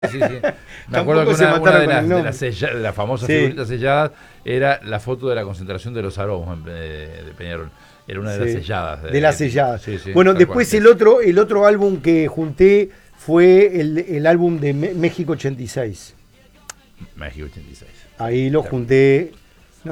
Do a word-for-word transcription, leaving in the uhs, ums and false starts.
Sí, sí. Me acuerdo que Tampoco se una, una mataron de, con las, el de, nombre. las sella- de las famosas Sí. figuritas selladas era la foto de la concentración de los aromos en- de, de Peñarol. Era una de las Sí, selladas. de las De, selladas. sí, sí, Bueno, tal cual. después el Es, otro, el otro álbum que junté fue el, el álbum de Me- México ochenta y seis. México ochenta y seis. Ahí lo Tal cual. junté